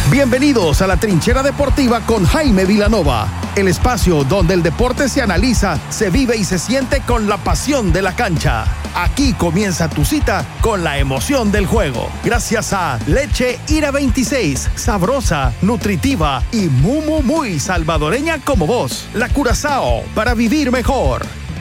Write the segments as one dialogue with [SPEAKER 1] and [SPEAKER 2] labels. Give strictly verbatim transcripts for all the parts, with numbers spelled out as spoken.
[SPEAKER 1] Bienvenidos a la Trinchera Deportiva con Jaime Vilanova, el espacio donde el deporte se analiza, se vive y se siente con la pasión de la cancha. Aquí comienza tu cita con la emoción del juego. Gracias a Leche Ira veintiséis, sabrosa, nutritiva y muy, muy, muy salvadoreña como vos. La Curazao, para vivir mejor.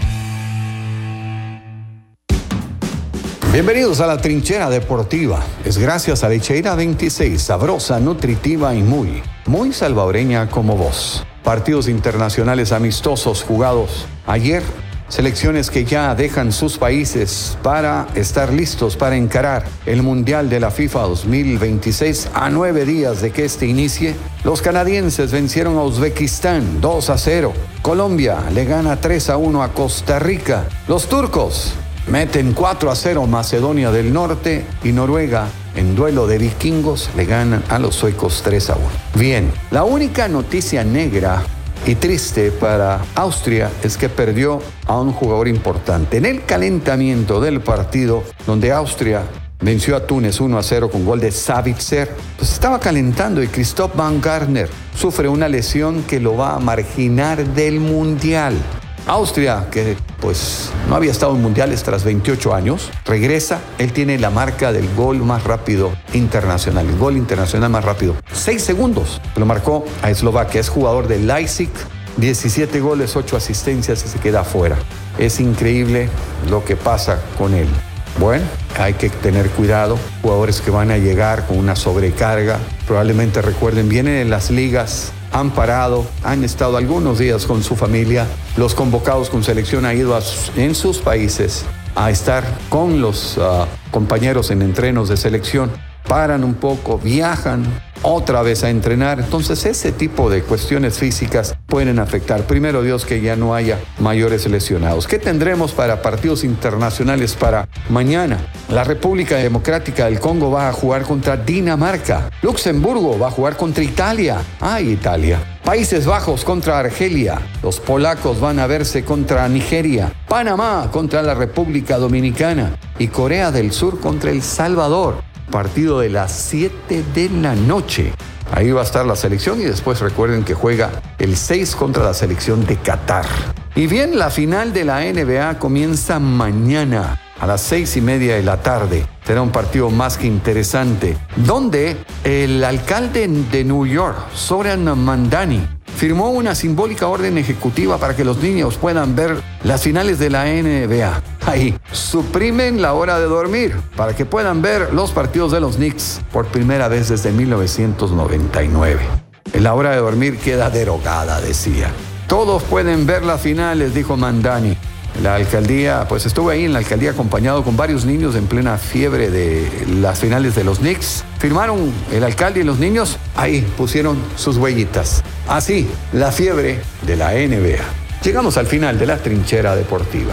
[SPEAKER 2] Bienvenidos a la Trinchera Deportiva. Es gracias a Leche Ira veintiséis, sabrosa, nutritiva y muy, muy salvadoreña como vos. Partidos internacionales amistosos jugados ayer. Selecciones que ya dejan sus países para estar listos para encarar el Mundial de la FIFA dos mil veintiséis a nueve días de que este inicie. Los canadienses vencieron a Uzbekistán dos a cero. Colombia le gana tres a uno a Costa Rica. Los turcos meten cuatro a cero Macedonia del Norte y Noruega, en duelo de vikingos, le ganan a los suecos tres a uno. Bien, la única noticia negra y triste para Austria es que perdió a un jugador importante. En el calentamiento del partido, donde Austria venció a Túnez uno a cero con gol de Savitzer, pues estaba calentando y Christoph Baumgartner sufre una lesión que lo va a marginar del Mundial. Austria, que pues no había estado en mundiales tras veintiocho años, regresa. Él tiene la marca del gol más rápido internacional, el gol internacional más rápido. Seis segundos lo marcó a Eslovaquia. Es jugador de Leipzig, diecisiete goles, ocho asistencias y se queda afuera. Es increíble lo que pasa con él. Bueno, hay que tener cuidado. Jugadores que van a llegar con una sobrecarga, probablemente recuerden, vienen en las ligas, han parado, han estado algunos días con su familia. Los convocados con selección han ido a sus, en sus países a estar con los uh, compañeros en entrenos de selección. Paran un poco, viajan otra vez a entrenar. Entonces ese tipo de cuestiones físicas pueden afectar. Primero Dios que ya no haya mayores lesionados. ¿Qué tendremos para partidos internacionales para mañana? La República Democrática del Congo va a jugar contra Dinamarca. Luxemburgo va a jugar contra Italia. ¡Ay, Italia! Países Bajos contra Argelia. Los polacos van a verse contra Nigeria. Panamá contra la República Dominicana. Y Corea del Sur contra El Salvador. Partido de las siete de la noche. Ahí va a estar la selección y después recuerden que juega el seis contra la selección de Qatar. Y bien, la final de la N B A comienza mañana a las seis y media de la tarde. Será un partido más que interesante, donde el alcalde de New York, Zoran Mandani, firmó una simbólica orden ejecutiva para que los niños puedan ver las finales de la N B A. Ahí suprimen la hora de dormir para que puedan ver los partidos de los Knicks por primera vez desde mil novecientos noventa y nueve. La hora de dormir queda derogada, decía. Todos pueden ver las finales, dijo Mandani. La alcaldía, pues estuve ahí en la alcaldía acompañado con varios niños en plena fiebre de las finales de los Knicks. Firmaron el alcalde y los niños, ahí pusieron sus huellitas. Así, la fiebre de la N B A. Llegamos al final de la Trinchera Deportiva.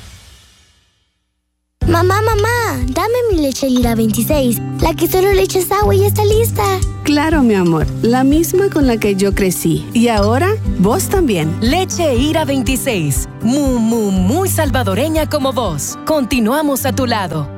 [SPEAKER 3] Mamá, mamá, dame mi leche Ira veintiséis, la que solo le echas agua y está lista.
[SPEAKER 4] Claro, mi amor, la misma con la que yo crecí. Y ahora, vos también.
[SPEAKER 5] Leche Ira veintiséis, muy, muy, muy salvadoreña como vos. Continuamos a tu lado.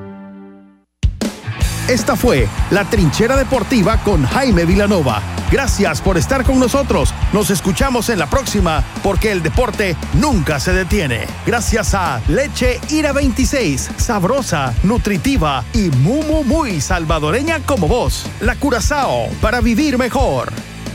[SPEAKER 1] Esta fue la Trinchera Deportiva con Jaime Vilanova. Gracias por estar con nosotros. Nos escuchamos en la próxima, porque el deporte nunca se detiene. Gracias a Leche Ira veintiséis, sabrosa, nutritiva y muy, muy, muy salvadoreña como vos. La Curazao, para vivir mejor.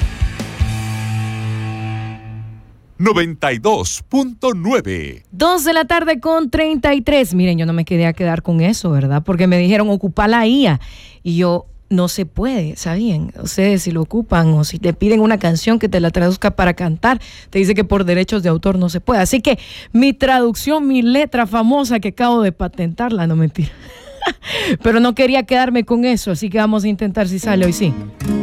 [SPEAKER 6] noventa y dos punto nueve.
[SPEAKER 7] Dos de la tarde con treinta y tres. Miren, yo no me quedé a quedar con eso, ¿verdad? Porque me dijeron ocupar la I A. Y yo, no se puede, ¿sabían? Ustedes si lo ocupan o si te piden una canción que te la traduzca para cantar, te dice que por derechos de autor no se puede. Así que mi traducción, mi letra famosa que acabo de patentarla, no mentira. Pero no quería quedarme con eso, así que vamos a intentar si sale hoy sí.